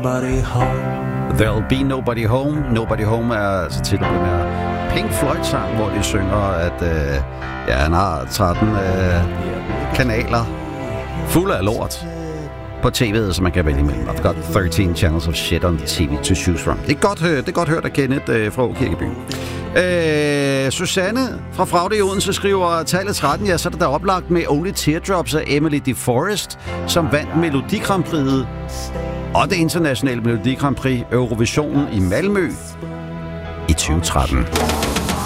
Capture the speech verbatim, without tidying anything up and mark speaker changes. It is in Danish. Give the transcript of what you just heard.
Speaker 1: nobody home.
Speaker 2: There'll be nobody home. Nobody home er altså til den her Pink Floyd-sang, hvor de synger, at øh, ja, han har tretten øh, kanaler fulde af lort på tv'et, som man kan vælge imellem. I've got thirteen channels of shit on the T V to choose from. Det er godt, det er godt hørt af Kenneth øh, fra Kirkeby. Øh, Susanne fra Fraude i Odense skriver tallet tretten, ja, så er det der oplagt med Only Teardrops af Emily DeForest, som vandt Melodi Grand Prix'et og det internationale Melodi Grand Prix Eurovisionen i Malmø i tyve tretten.